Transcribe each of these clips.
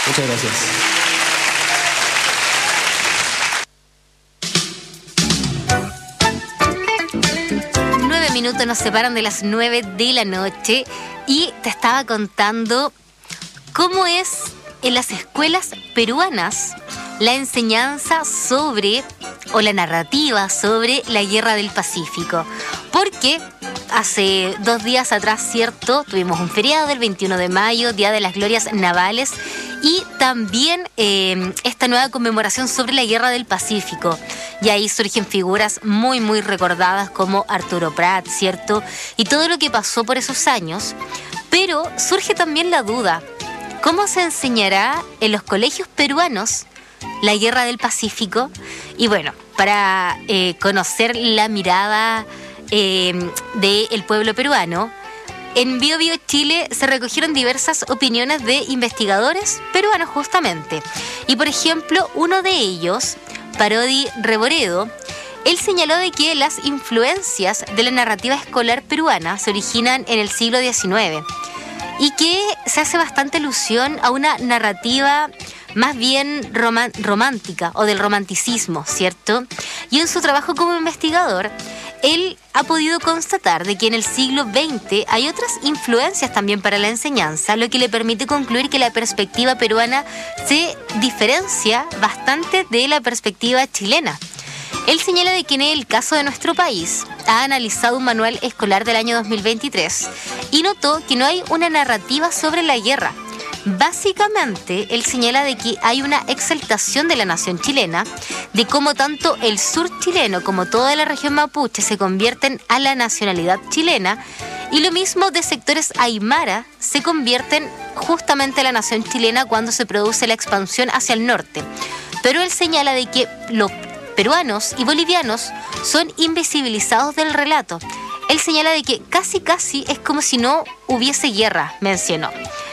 Muchas gracias. 9 minutos nos separan de las 9 de la noche y te estaba contando cómo es en las escuelas peruanas la enseñanza sobre, o la narrativa sobre la Guerra del Pacífico. Porque hace 2 días atrás, ¿cierto?, tuvimos un feriado el 21 de mayo, Día de las Glorias Navales, y también esta nueva conmemoración sobre la Guerra del Pacífico. Y ahí surgen figuras muy, muy recordadas como Arturo Prat, ¿cierto? Y todo lo que pasó por esos años. Pero surge también la duda, ¿cómo se enseñará en los colegios peruanos la Guerra del Pacífico? Y bueno, para conocer la mirada del pueblo peruano, en Bio Bio Chile se recogieron diversas opiniones de investigadores peruanos justamente. Y por ejemplo, uno de ellos, Parodi Reboredo, él señaló de que las influencias de la narrativa escolar peruana se originan en el siglo XIX y que se hace bastante alusión a una narrativa más bien romántica o del romanticismo, ¿cierto? Y en su trabajo como investigador, él ha podido constatar de que en el siglo XX hay otras influencias también para la enseñanza, lo que le permite concluir que la perspectiva peruana se diferencia bastante de la perspectiva chilena. Él señala de que en el caso de nuestro país ha analizado un manual escolar del año 2023 y notó que no hay una narrativa sobre la guerra. Básicamente, él señala de que hay una exaltación de la nación chilena, de cómo tanto el sur chileno como toda la región mapuche se convierten a la nacionalidad chilena, y lo mismo de sectores aymara se convierten justamente a la nación chilena cuando se produce la expansión hacia el norte. Pero él señala de que los peruanos y bolivianos son invisibilizados del relato. Él señala de que casi es como si no hubiese guerra, mencionó.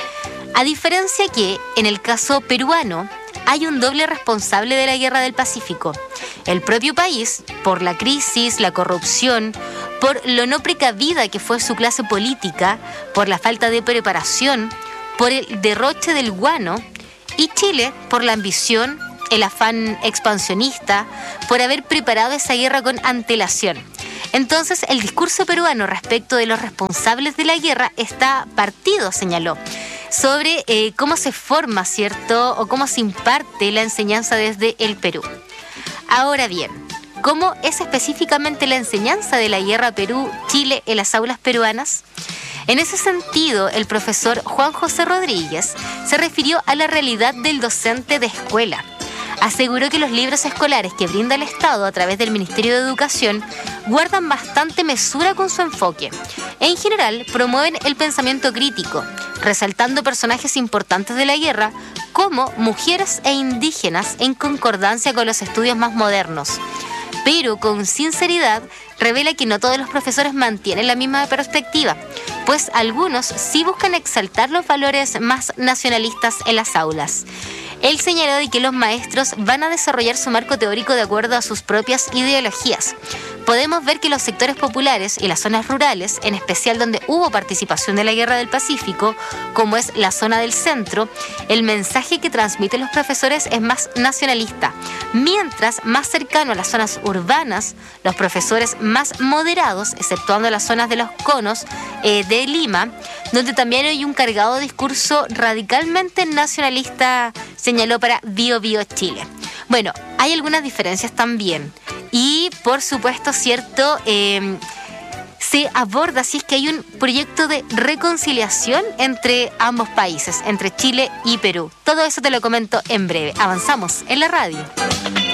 A diferencia que, en el caso peruano, hay un doble responsable de la Guerra del Pacífico. El propio país, por la crisis, la corrupción, por lo no precavida que fue su clase política, por la falta de preparación, por el derroche del guano, y Chile, por la ambición, el afán expansionista, por haber preparado esa guerra con antelación. Entonces, el discurso peruano respecto de los responsables de la guerra está partido, señaló, sobre cómo se forma, ¿cierto?, o cómo se imparte la enseñanza desde el Perú. Ahora bien, ¿cómo es específicamente la enseñanza de la guerra Perú-Chile en las aulas peruanas? En ese sentido, el profesor Juan José Rodríguez se refirió a la realidad del docente de escuela. Aseguró que los libros escolares que brinda el Estado a través del Ministerio de Educación guardan bastante mesura con su enfoque. En general, promueven el pensamiento crítico, resaltando personajes importantes de la guerra como mujeres e indígenas en concordancia con los estudios más modernos. Pero con sinceridad revela que no todos los profesores mantienen la misma perspectiva, pues algunos sí buscan exaltar los valores más nacionalistas en las aulas. Él señaló de que los maestros van a desarrollar su marco teórico de acuerdo a sus propias ideologías. Podemos ver que los sectores populares y las zonas rurales, en especial donde hubo participación de la Guerra del Pacífico, como es la zona del centro, el mensaje que transmiten los profesores es más nacionalista, mientras más cercano a las zonas urbanas, los profesores más moderados, exceptuando las zonas de los conos de Lima, donde también hay un cargado discurso radicalmente nacionalista, señaló para Bio Bio Chile. Bueno, hay algunas diferencias también. Y, por supuesto, ¿cierto?, se aborda si es que hay un proyecto de reconciliación entre ambos países, entre Chile y Perú. Todo eso te lo comento en breve. Avanzamos en la radio.